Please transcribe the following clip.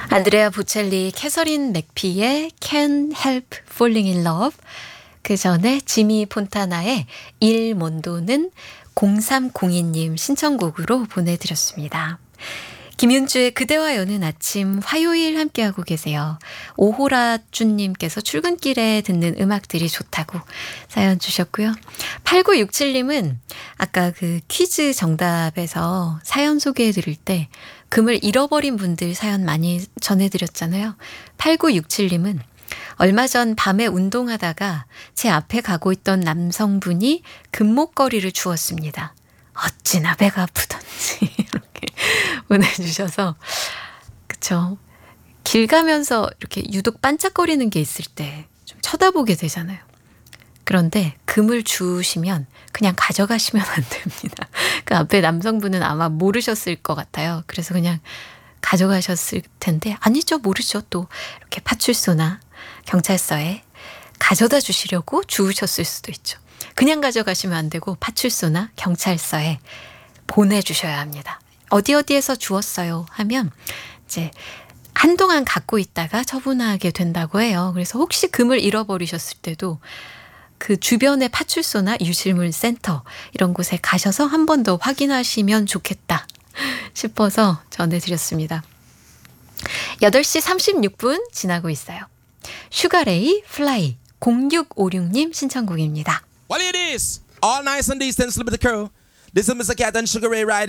안드레아 보첼리, 캐서린 맥피의 Can't Help Falling in Love. 그 전에 지미 폰타나의 일 몬도는 0302님 신청곡으로 보내드렸습니다. 김윤주의 그대와 여는 아침 화요일 함께하고 계세요. 오호라쭈님께서 출근길에 듣는 음악들이 좋다고 사연 주셨고요. 8967님은 아까 그 퀴즈 정답에서 사연 소개해 드릴 때 금을 잃어버린 분들 사연 많이 전해드렸잖아요. 8967님은 얼마 전 밤에 운동하다가 제 앞에 가고 있던 남성분이 금목걸이를 주었습니다. 어찌나 배가 아프던지 이렇게 보내주셔서 그쵸. 길 가면서 이렇게 유독 반짝거리는 게 있을 때 좀 쳐다보게 되잖아요. 그런데 금을 주시면 그냥 가져가시면 안 됩니다. 그 앞에 남성분은 아마 모르셨을 것 같아요. 그래서 그냥 가져가셨을 텐데 아니죠. 모르죠. 또 이렇게 파출소나 경찰서에 가져다 주시려고 주우셨을 수도 있죠. 그냥 가져가시면 안 되고 파출소나 경찰서에 보내주셔야 합니다. 어디에서 주웠어요 하면 이제 한동안 갖고 있다가 처분하게 된다고 해요. 그래서 혹시 금을 잃어버리셨을 때도 그 주변의 파출소나 유실물 센터 이런 곳에 가셔서 한 번 더 확인하시면 좋겠다 싶어서 전해드렸습니다. 8시 36분 지나고 있어요. 슈가레이 플라이 0656님 신청곡입니다. Well, it is all nice and decent, little bit of crew. This is Mr. Cat and Sugar Ray Ride.